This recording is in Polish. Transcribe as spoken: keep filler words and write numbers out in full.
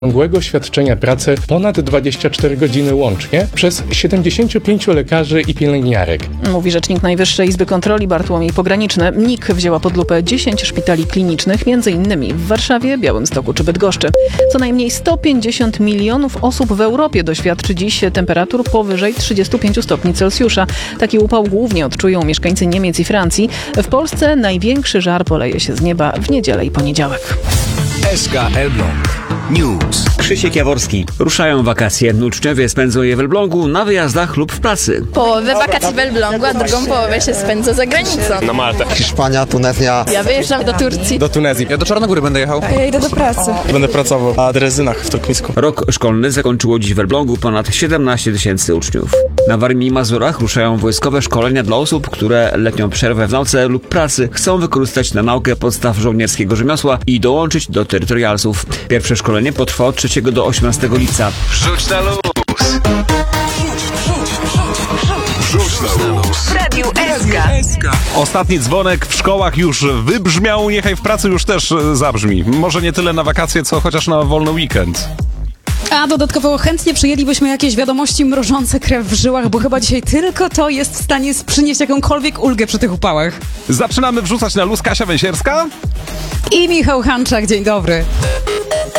ciągłego świadczenia pracy ponad dwadzieścia cztery godziny łącznie przez siedemdziesięciu pięciu lekarzy i pielęgniarek. Mówi rzecznik Najwyższej Izby Kontroli Bartłomiej Pograniczny. N I K wzięła pod lupę dziesięć szpitali klinicznych, między innymi w Warszawie, Białymstoku czy Bydgoszczy. Co najmniej sto pięćdziesiąt milionów osób w Europie doświadczy dziś temperatur powyżej trzydziestu pięciu stopni Celsjusza. Taki upał głównie odczują mieszkańcy Niemiec i Francji. W Polsce największy żar poleje się z nieba w niedzielę i poniedziałek. S K Elbląg News. Krzysiek Jaworski. Ruszają wakacje. Uczniowie spędzą je w Elblągu na wyjazdach lub w pracy. Połowę wakacji w Elblągu, a drugą połowę się spędza za granicą. Na Maltę. Hiszpania, Tunezja. Ja wyjeżdżam do Turcji. Do Tunezji. Ja do Czarnogóry będę jechał. A ja idę do pracy. Będę pracował na drezynach w Turkmisku. Rok szkolny zakończyło dziś w Elblągu ponad siedemnaście tysięcy uczniów. Na Warmii i Mazurach ruszają wojskowe szkolenia dla osób, które letnią przerwę w nauce lub pracy chcą wykorzystać na naukę podstaw żołnierskiego rzemiosła i dołączyć do terytorialsów. Pierwsze szkolenie potrwa od trzeciego do osiemnastego lipca. Wrzuć na luz. Wrzuć na luz. W Radiu S K. Ostatni dzwonek w szkołach już wybrzmiał, niechaj w pracy już też zabrzmi. Może nie tyle na wakacje, co chociaż na wolny weekend. A dodatkowo chętnie przyjęlibyśmy jakieś wiadomości mrożące krew w żyłach, bo chyba dzisiaj tylko to jest w stanie przynieść jakąkolwiek ulgę przy tych upałach. Zaczynamy wrzucać na luz. Kasia Węsierska I Michał Hanczak, dzień dobry.